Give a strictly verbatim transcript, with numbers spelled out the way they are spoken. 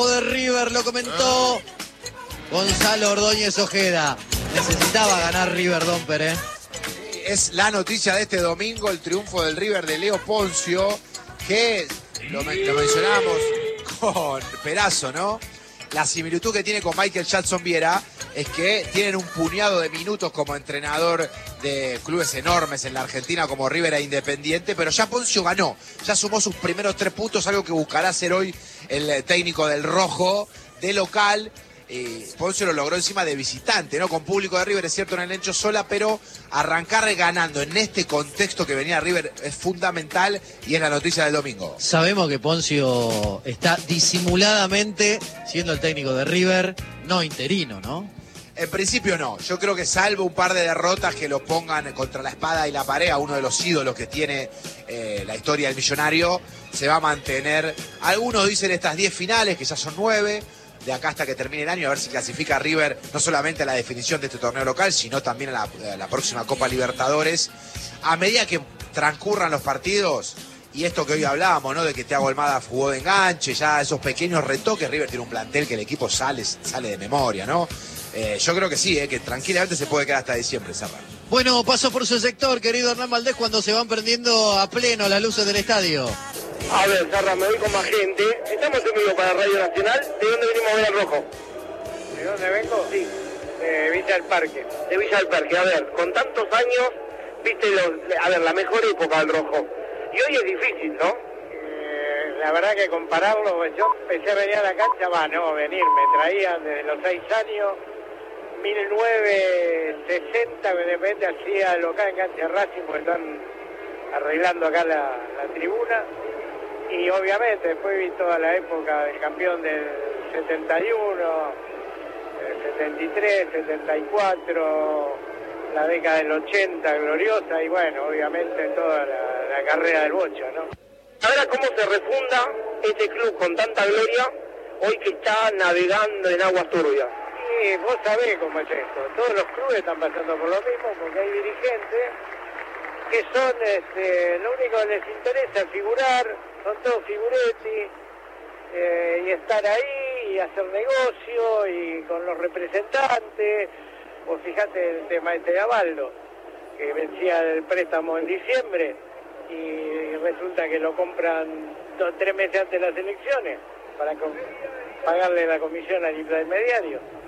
de River, lo comentó Gonzalo Ordóñez Ojeda. Necesitaba ganar River, Domper, ¿eh? Es la noticia de este domingo, el triunfo del River de Leo Poncio, que lo, lo mencionábamos con Perazo, ¿no? La similitud que tiene con Michael Jackson Viera es que tienen un puñado de minutos como entrenador de clubes enormes en la Argentina como River e Independiente, pero ya Poncio ganó, ya sumó sus primeros tres puntos, algo que buscará hacer hoy el técnico del Rojo de local. Eh, Poncio lo logró encima de visitante, ¿no? Con público de River, es cierto, en el Encho Sola, pero arrancar ganando en este contexto que venía River es fundamental y es la noticia del domingo. Sabemos que Poncio está disimuladamente siendo el técnico de River, no interino, ¿no? En principio no, yo creo que salvo un par de derrotas que lo pongan contra la espada y la pared, a uno de los ídolos que tiene eh, la historia del millonario, se va a mantener. Algunos dicen estas diez finales, que ya son nueve, de acá hasta que termine el año, a ver si clasifica a River no solamente a la definición de este torneo local, sino también a la, a la próxima Copa Libertadores. A medida que transcurran los partidos, y esto que hoy hablábamos, ¿no? De que Thiago Almada jugó de enganche, ya esos pequeños retoques, River tiene un plantel que el equipo sale, sale de memoria, ¿no? Eh, yo creo que sí, eh, que tranquilamente se puede quedar hasta diciembre, cerrar. Bueno, paso por su sector, querido Hernán Valdés, cuando se van prendiendo a pleno las luces del estadio. A ver, Zarra, me voy con más gente. Estamos en vivo para Radio Nacional. ¿De dónde venimos a ver al Rojo? ¿De dónde vengo? Sí. De Villa del Parque. De Villa del Parque. A ver, con tantos años, viste, los, a ver, la mejor época del Rojo. Y hoy es difícil, ¿no? Eh, la verdad que compararlo, pues yo empecé a venir a la cancha, va, no, venir, me traían desde los seis años, mil novecientos sesenta, que de repente hacía local en cancha Racing, porque están arreglando acá la, la tribuna. Y obviamente después vi toda la época del campeón del setenta y uno, el setenta y tres, setenta y cuatro, la década del ochenta gloriosa y bueno, obviamente toda la, la carrera del Bocha, ¿no? Ahora, ¿cómo se refunda este club con tanta gloria hoy que está navegando en aguas turbias? Y vos sabés cómo es esto, todos los clubes están pasando por lo mismo porque hay dirigentes que son, este, lo único que les interesa es figurar, son todos figuretti, eh, y estar ahí y hacer negocio y con los representantes. Vos fijate el tema este de Abaldo, que vencía el préstamo en diciembre y resulta que lo compran dos, tres meses antes de las elecciones para pagarle la comisión al intermediario.